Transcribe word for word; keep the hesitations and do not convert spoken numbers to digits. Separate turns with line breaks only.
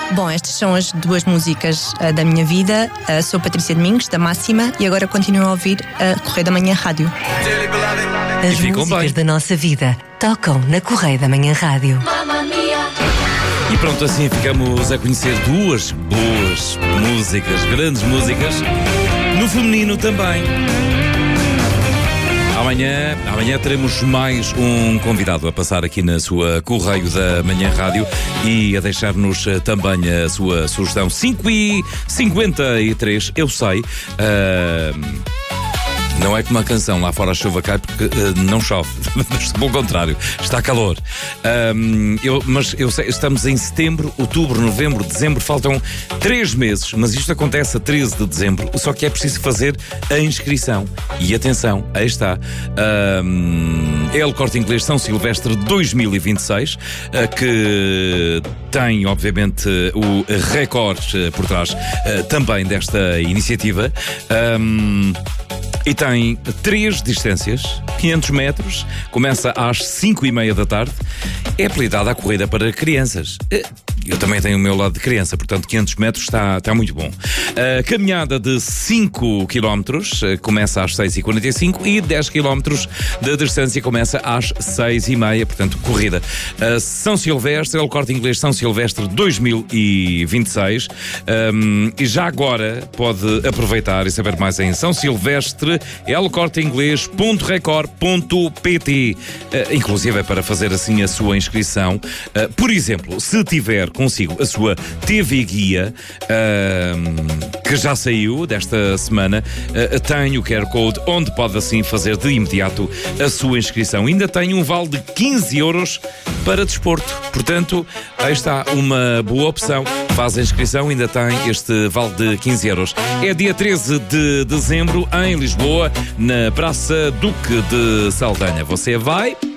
Bom, estas são as duas músicas uh, da minha vida. Uh, sou Patrícia Domingos, da Máxima, e agora continuo a ouvir a Correio da Manhã Rádio.
As músicas da nossa vida tocam na Correio da Manhã Rádio.
E pronto, assim ficamos a conhecer duas boas músicas, grandes músicas, no feminino também. Amanhã, amanhã teremos mais um convidado a passar aqui na sua Correio da Manhã Rádio e a deixar-nos também a sua sugestão. cinco e cinquenta e três, eu sei. Uh... Não é como a canção, lá fora a chuva cai porque uh, não chove, mas pelo contrário, está calor. Um, eu, mas eu sei, estamos em setembro, outubro, novembro, dezembro, faltam três meses, mas isto acontece a treze de dezembro, só que é preciso fazer a inscrição. E atenção, aí está. Um, é o Corte Inglês São Silvestre dois mil e vinte e seis, uh, que tem, obviamente, o recorde uh, por trás uh, também desta iniciativa. Um, E tem três distâncias, quinhentos metros, começa às cinco e meia da tarde, é apelidada a corrida para crianças. Eu também tenho o meu lado de criança, portanto quinhentos metros está, está muito bom. A caminhada de cinco quilómetros começa às seis e quarenta e cinco e dez quilómetros de distância começa às seis e meia, portanto corrida. A São Silvestre, é o Corte Inglês São Silvestre dois mil e vinte e seis. Um, e já agora pode aproveitar e saber mais em São Silvestre, el corte inglês ponto record ponto pt, uh, inclusive é para fazer assim a sua inscrição. Uh, por exemplo, se tiver consigo a sua T V Guia, uh, que já saiu desta semana, uh, tem o Q R Code onde pode assim fazer de imediato a sua inscrição. Ainda tem um vale de quinze euros para desporto, portanto, aí está uma boa opção. Faz a inscrição, ainda tem este vale de quinze euros. É dia treze de dezembro em Lisboa, na Praça Duque de Saldanha. Você vai